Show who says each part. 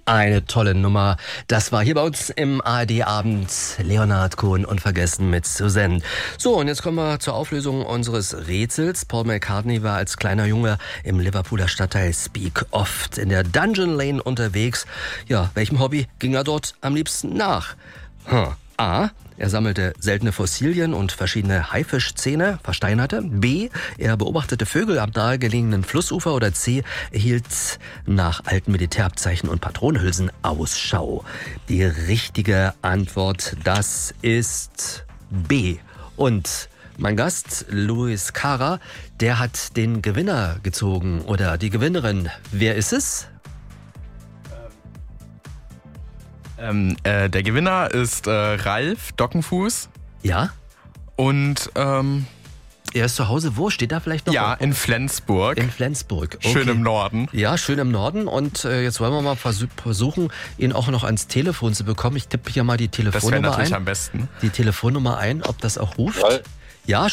Speaker 1: Eine tolle Nummer. Das war hier bei uns im ARD-Abend Leonard Cohen unvergessen mit Suzanne. So, und jetzt kommen wir zur Auflösung unseres Rätsels. Paul McCartney war als kleiner Junge im Liverpooler Stadtteil Speke oft in der Dungeon Lane unterwegs. Ja, welchem Hobby ging er dort am liebsten nach? A. Er sammelte seltene Fossilien und verschiedene Haifischzähne, versteinerte. B. Er beobachtete Vögel am nahegelegenen Flussufer. Oder C. Er hielt nach alten Militärabzeichen und Patronenhülsen Ausschau. Die richtige Antwort, das ist B. Und mein Gast, Louis Cara, der hat den Gewinner gezogen. Oder die Gewinnerin. Wer ist es?
Speaker 2: Der Gewinner ist Ralf Dockenfuß.
Speaker 1: Ja?
Speaker 2: Und
Speaker 1: er ist zu Hause. Wo? Steht da vielleicht noch?
Speaker 2: ja, in Flensburg.
Speaker 1: In Flensburg. Okay.
Speaker 2: Schön im Norden.
Speaker 1: Ja, schön im Norden. Und jetzt wollen wir mal versuchen, ihn auch noch ans Telefon zu bekommen. Ich tippe hier mal die
Speaker 2: Das wäre
Speaker 1: Telefonnummer
Speaker 2: natürlich
Speaker 1: ein.
Speaker 2: am besten.
Speaker 1: Die Telefonnummer ein, ob das auch ruft.
Speaker 3: Jawohl.
Speaker 1: Ja,